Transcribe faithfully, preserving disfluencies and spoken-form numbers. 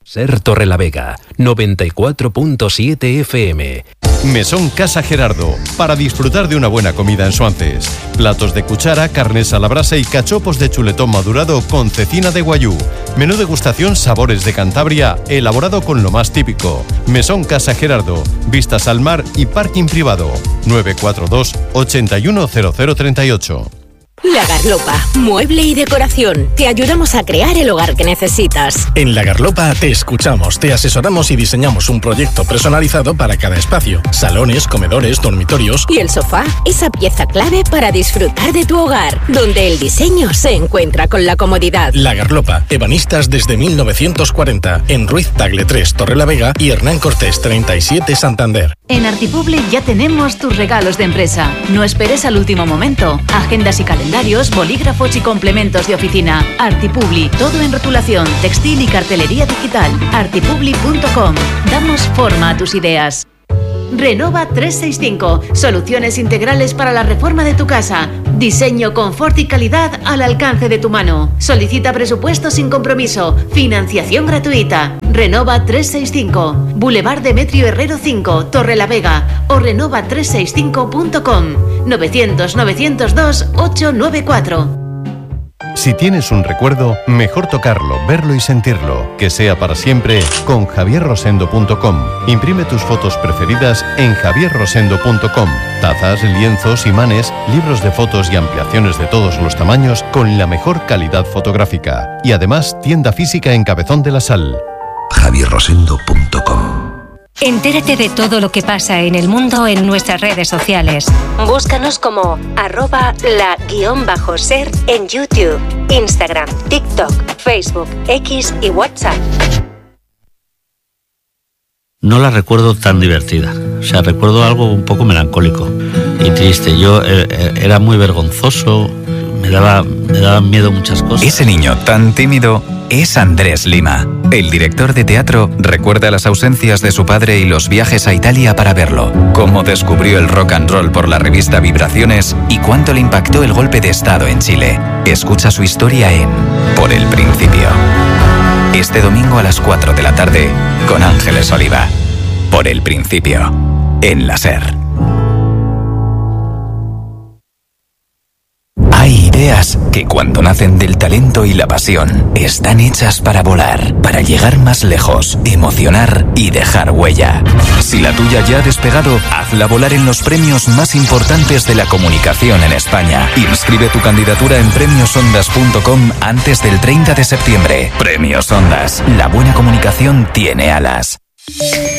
Ser Torrelavega, noventa y cuatro punto siete F M. Mesón Casa Gerardo, para disfrutar de una buena comida en Suances. Platos de cuchara, carnes a la brasa y cachopos de chuletón madurado con cecina de guayú. Menú degustación sabores de Cantabria, elaborado con lo más típico. Mesón Casa Gerardo, vistas al mar y parking privado. nueve cuatro dos, ocho uno cero cero tres ocho. La Garlopa, mueble y decoración. Te ayudamos a crear el hogar que necesitas. En La Garlopa te escuchamos, te asesoramos y diseñamos un proyecto personalizado para cada espacio. Salones, comedores, dormitorios. Y el sofá, esa pieza clave para disfrutar de tu hogar, donde el diseño se encuentra con la comodidad. La Garlopa, ebanistas desde mil novecientos cuarenta. En Ruiz Tagle tres, Torrelavega y Hernán Cortés treinta y siete, Santander. En Artipublic ya tenemos tus regalos de empresa. No esperes al último momento. Agendas y calendarios, bolígrafos y complementos de oficina. Artipublic, todo en rotulación, textil y cartelería digital. artipublic punto com. Damos forma a tus ideas. Renova trescientos sesenta y cinco. Soluciones integrales para la reforma de tu casa. Diseño, confort y calidad al alcance de tu mano. Solicita presupuesto sin compromiso. Financiación gratuita. Renova trescientos sesenta y cinco. Boulevard Demetrio Herrero cinco, Torrelavega. O renova trescientos sesenta y cinco punto com. novecientos, novecientos dos, ochocientos noventa y cuatro. Si tienes un recuerdo, mejor tocarlo, verlo y sentirlo. Que sea para siempre con javier rosendo punto com. Imprime tus fotos preferidas en javier rosendo punto com. Tazas, lienzos, imanes, libros de fotos y ampliaciones de todos los tamaños con la mejor calidad fotográfica. Y además, tienda física en Cabezón de la Sal. javier rosendo punto com. Entérate de todo lo que pasa en el mundo en nuestras redes sociales. Búscanos como arroba la guión bajo ser en YouTube, Instagram, TikTok, Facebook, X y WhatsApp. No la recuerdo tan divertida. O sea, recuerdo algo un poco melancólico y triste. Yo eh, era muy vergonzoso, me daba, me daban miedo muchas cosas. Ese niño tan tímido es Andrés Lima. El director de teatro recuerda las ausencias de su padre y los viajes a Italia para verlo, cómo descubrió el rock and roll por la revista Vibraciones y cuánto le impactó el golpe de estado en Chile. Escucha su historia en Por el Principio. Este domingo a las cuatro de la tarde con Ángeles Oliva. Por el Principio, en la SER. Hay ideas que cuando nacen del talento y la pasión están hechas para volar, para llegar más lejos, emocionar y dejar huella. Si la tuya ya ha despegado, hazla volar en los premios más importantes de la comunicación en España. Inscribe tu candidatura en premios ondas punto com antes del treinta de septiembre. Premios Ondas. La buena comunicación tiene alas.